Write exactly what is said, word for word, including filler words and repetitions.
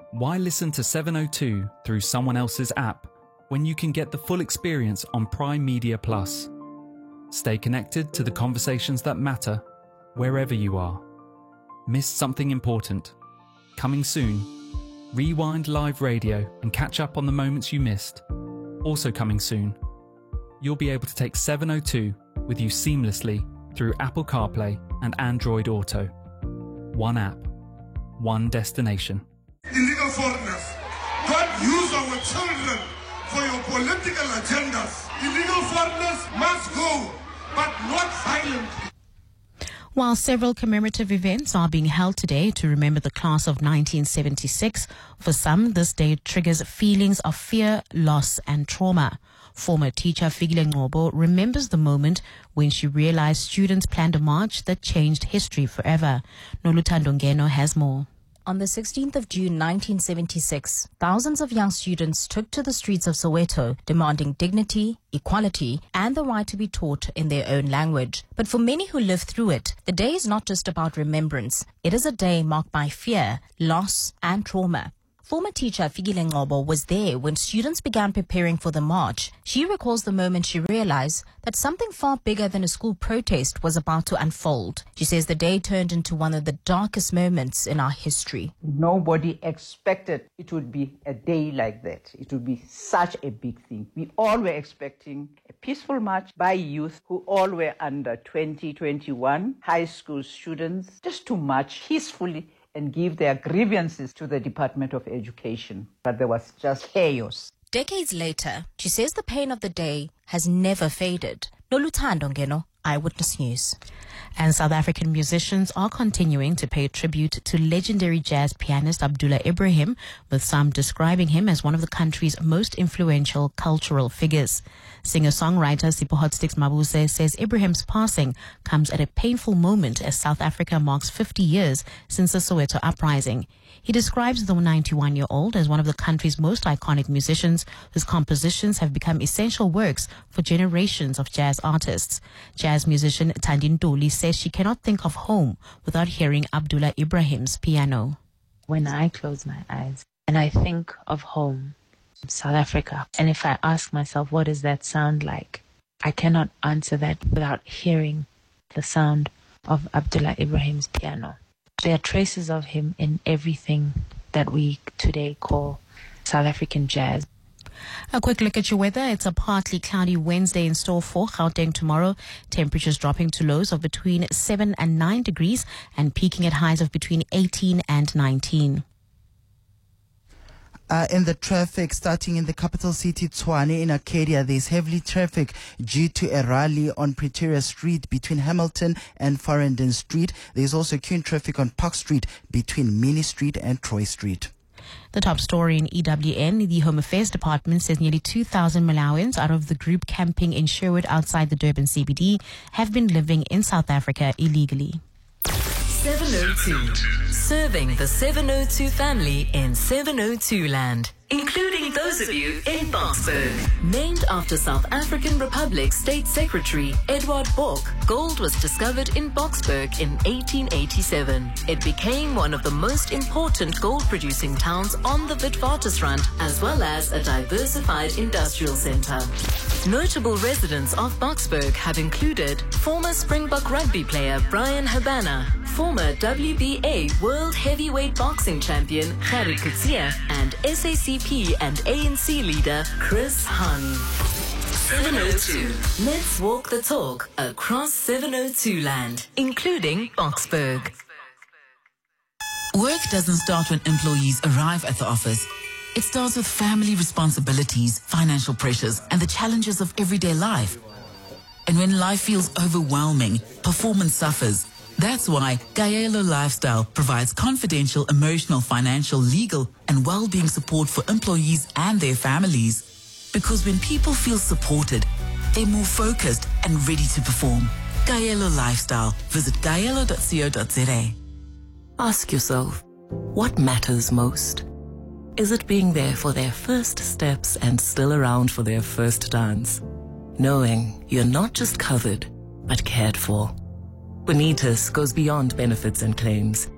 Why listen to seven oh two through someone else's app when you can get the full experience on Prime Media Plus? Stay connected to the conversations that matter wherever you are. Missed something important? Coming soon. Rewind live radio and catch up on the moments you missed. Also coming soon. You'll be able to take seven oh two with you seamlessly through Apple CarPlay and Android Auto. One app, one destination. Illegal foreigners, don't use our children for your political agendas. Illegal foreigners must go, but not violently. While several commemorative events are being held today to remember the class of nineteen seventy-six, for some this day triggers feelings of fear, loss and trauma. Former teacher Fikile Ngcobo remembers the moment when she realized students planned a march that changed history forever. Noluthando Ngeno has more. On the sixteenth of June nineteen seventy-six, thousands of young students took to the streets of Soweto demanding dignity, equality, and the right to be taught in their own language. But for many who lived through it, the day is not just about remembrance. It is a day marked by fear, loss, and trauma. Former teacher Fikile Ngcobo was there when students began preparing for the march. She recalls the moment she realized that something far bigger than a school protest was about to unfold. She says the day turned into one of the darkest moments in our history. Nobody expected it would be a day like that. It would be such a big thing. We all were expecting a peaceful march by youth who all were under twenty, twenty-one, high school students, just to march peacefully and give their grievances to the Department of Education. But there was just chaos. Decades later, she says the pain of the day has never faded. Noluthando Ngeno, Eyewitness News. And South African musicians are continuing to pay tribute to legendary jazz pianist Abdullah Ibrahim, with some describing him as one of the country's most influential cultural figures. Singer-songwriter Sipho Hotsticks Mabuse says Ibrahim's passing comes at a painful moment as South Africa marks fifty years since the Soweto uprising. He describes the ninety-one-year-old as one of the country's most iconic musicians whose compositions have become essential works for generations of jazz artists. Jazz musician Thandi Ntuli says she cannot think of home without hearing Abdullah Ibrahim's piano. When I close my eyes and I think of home, South Africa, and if I ask myself what does that sound like, I cannot answer that without hearing the sound of Abdullah Ibrahim's piano. There are traces of him in everything that we today call South African jazz. A quick look at your weather. It's a partly cloudy Wednesday in store for Gauteng tomorrow. Temperatures dropping to lows of between seven and nine degrees and peaking at highs of between eighteen and nineteen. Uh, in the traffic, starting in the capital city, Tshwane, in Arcadia, there's heavy traffic due to a rally on Pretoria Street between Hamilton and Farringdon Street. There's also queuing traffic on Park Street between Mini Street and Troy Street. The top story in E W N, the Home Affairs Department says nearly two thousand Malawians out of the group camping in Sherwood outside the Durban C B D have been living in South Africa illegally. seven oh two. Serving the seven oh two family in seven oh two land, including those of you in Boksburg. Named after South African Republic State Secretary Edward Bok, gold was discovered in Boksburg in eighteen eighty-seven. It became one of the most important gold-producing towns on the Witwatersrand, as well as a diversified industrial center. Notable residents of Boksburg have included former Springbok rugby player Brian Habana, former W B A World Heavyweight Boxing Champion Gerrit Coetzee, and S A C P and A N C leader Chris Hani. seven oh two. Let's walk the talk across seven oh two land, including Boksburg. Work doesn't start when employees arrive at the office. It starts with family responsibilities, financial pressures, and the challenges of everyday life. And when life feels overwhelming, performance suffers. That's why Kaelo Lifestyle provides confidential, emotional, financial, legal, and well-being support for employees and their families. Because when people feel supported, they're more focused and ready to perform. Kaelo Lifestyle. Visit kaelo dot co dot za. Ask yourself, what matters most? Is it being there for their first steps and still around for their first dance? Knowing you're not just covered, but cared for. Bonitas goes beyond benefits and claims.